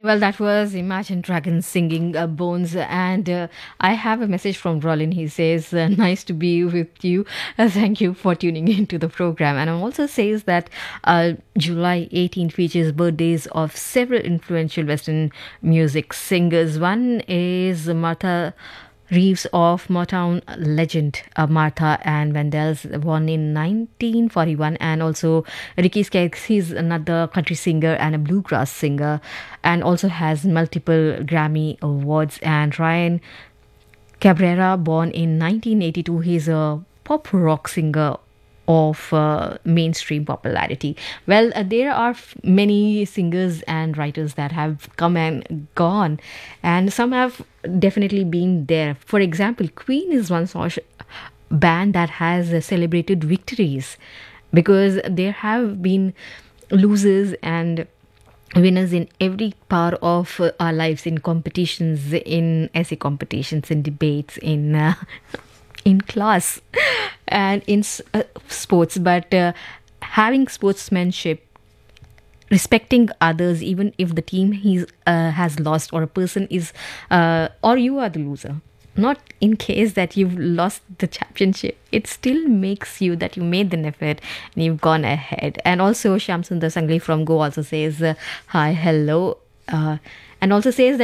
Well, that was Imagine Dragons singing Bones. And I have a message from Rollin. He says, nice to be with you. Thank you for tuning into the program. And also says that July 18 features birthdays of several influential Western music singers. One is Martha Reeves of Motown legend Martha and Vandel's born in 1941, and also Ricky Skaggs, he's another country singer and a bluegrass singer, and also has multiple Grammy awards. And Ryan Cabrera, born in 1982, he's a pop rock singer of mainstream popularity. Well, there are many singers and writers that have come and gone, and some have definitely been there. For example, Queen is one such band that has celebrated victories, because there have been losers and winners in every part of our lives, in competitions, in essay competitions, in debates, in in class, and in sports. But having sportsmanship, respecting others, even if the team has lost, or a person is or you are the loser, not in case that you've lost the championship, it still makes you that you made an effort and you've gone ahead. And also Shyam Sundar Sangli from Go also says hi, hello, and also says